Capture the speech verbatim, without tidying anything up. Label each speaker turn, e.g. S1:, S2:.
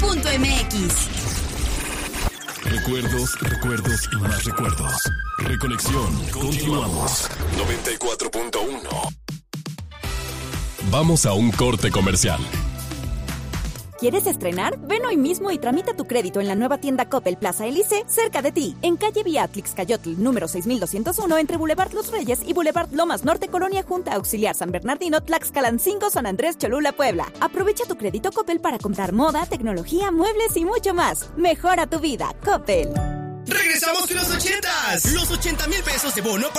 S1: punto m x.
S2: Recuerdos, recuerdos y más recuerdos. Reconexión. Continuamos. noventa y cuatro punto uno. Vamos a un corte comercial.
S3: ¿Quieres estrenar? Ven hoy mismo y tramita tu crédito en la nueva tienda Coppel Plaza Elise, cerca de ti, en calle Beatrix Cayotl, número seis mil doscientos uno, entre Boulevard Los Reyes y Boulevard Lomas Norte, Colonia Junta Auxiliar San Bernardino, Tlaxcalancingo, San Andrés Cholula, Puebla. Aprovecha tu crédito Coppel para comprar moda, tecnología, muebles y mucho más. Mejora tu vida, Coppel.
S4: ¡Regresamos con los ochentas! Los ochenta mil pesos de bono para